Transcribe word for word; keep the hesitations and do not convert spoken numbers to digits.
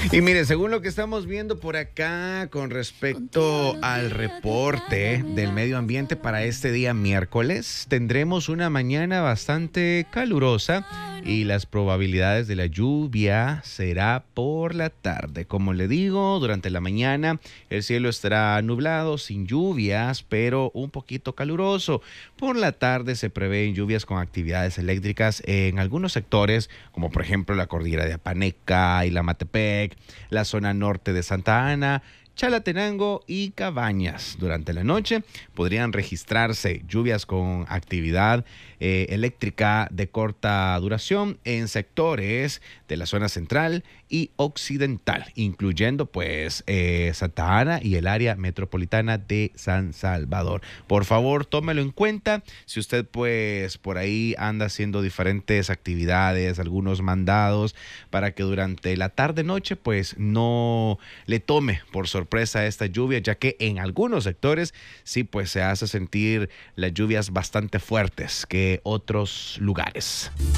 Y mire, según lo que estamos viendo por acá con respecto al reporte del medio ambiente para este día miércoles, tendremos una mañana bastante calurosa y las probabilidades de la lluvia será por la tarde. Como le digo, durante la mañana el cielo estará nublado, sin lluvias, pero un poquito caluroso. Por la tarde se prevén lluvias con actividades eléctricas en algunos sectores, como por ejemplo la cordillera de Apaneca y la Matepec, la zona norte de Santa Ana, Chalatenango y Cabañas. Durante la noche podrían registrarse lluvias con actividad eh, eléctrica de corta duración en sectores de la zona central y occidental, incluyendo pues eh, Santa Ana y el área metropolitana de San Salvador. Por favor, tómelo en cuenta. Si usted pues por ahí anda haciendo diferentes actividades, algunos mandados, para que durante la tarde-noche pues no le tome por sorpresa esta lluvia, ya que en algunos sectores sí pues se hace sentir las lluvias bastante fuertes que otros lugares.